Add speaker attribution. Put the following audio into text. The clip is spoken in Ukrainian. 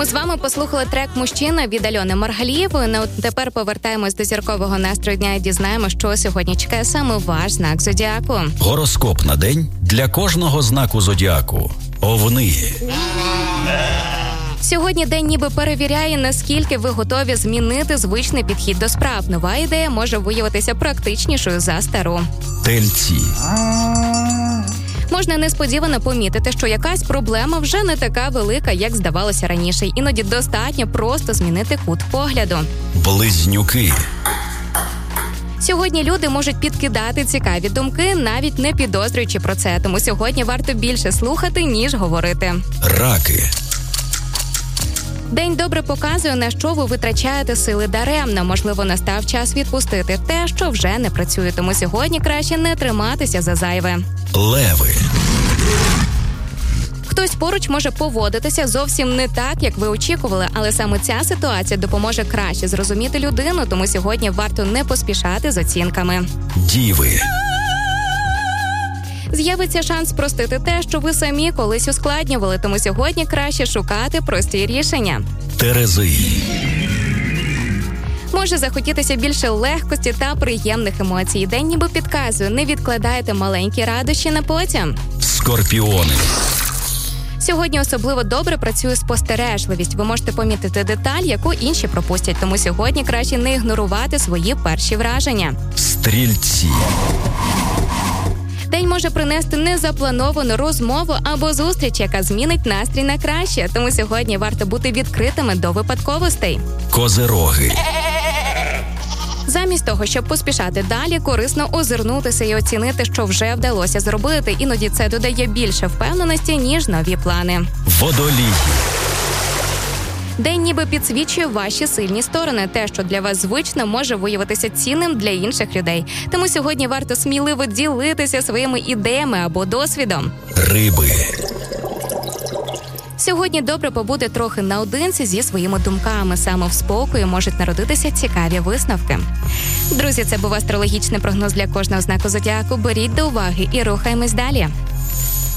Speaker 1: Ми з вами послухали трек «Мужчина» від Альони Маргалієвої. Ну, тепер повертаємось до зіркового настрою дня і дізнаємося, що сьогодні чекає саме ваш знак зодіаку.
Speaker 2: Гороскоп на день для кожного знаку зодіаку. Овни.
Speaker 1: Сьогодні день ніби перевіряє, наскільки ви готові змінити звичний підхід до справ. Нова ідея може виявитися практичнішою за стару.
Speaker 2: Тельці.
Speaker 1: Можна несподівано помітити, що якась проблема вже не така велика, як здавалося раніше. Іноді достатньо просто змінити кут погляду.
Speaker 2: Близнюки.
Speaker 1: Сьогодні люди можуть підкидати цікаві думки, навіть не підозрюючи про це. Тому сьогодні варто більше слухати, ніж говорити.
Speaker 2: Раки.
Speaker 1: День добре показує, на що ви витрачаєте сили даремно. Можливо, настав час відпустити те, що вже не працює. Тому сьогодні краще не триматися за зайве.
Speaker 2: Леви.
Speaker 1: Хтось поруч може поводитися зовсім не так, як ви очікували, але саме ця ситуація допоможе краще зрозуміти людину, тому сьогодні варто не поспішати з оцінками.
Speaker 2: Діви.
Speaker 1: З'явиться шанс спростити те, що ви самі колись ускладнювали, тому сьогодні краще шукати прості рішення.
Speaker 2: Терези.
Speaker 1: Може захотітися більше легкості та приємних емоцій. День ніби підказує, не відкладайте маленькі радощі на потім.
Speaker 2: Скорпіони.
Speaker 1: Сьогодні особливо добре працює спостережливість. Ви можете помітити деталь, яку інші пропустять, тому сьогодні краще не ігнорувати свої перші враження.
Speaker 2: Стрільці.
Speaker 1: День може принести незаплановану розмову або зустріч, яка змінить настрій на краще, тому сьогодні варто бути відкритими до випадковостей.
Speaker 2: Козироги.
Speaker 1: Замість того, щоб поспішати далі, корисно озирнутися і оцінити, що вже вдалося зробити. Іноді це додає більше впевненості, ніж нові плани.
Speaker 2: Водолій.
Speaker 1: День ніби підсвічує ваші сильні сторони. Те, що для вас звично, може виявитися цінним для інших людей. Тому сьогодні варто сміливо ділитися своїми ідеями або досвідом.
Speaker 2: Риби.
Speaker 1: Сьогодні добре побути трохи наодинці зі своїми думками. Саме в спокої можуть народитися цікаві висновки. Друзі, це був астрологічний прогноз для кожного знаку зодіаку. Беріть до уваги і рухаємось далі.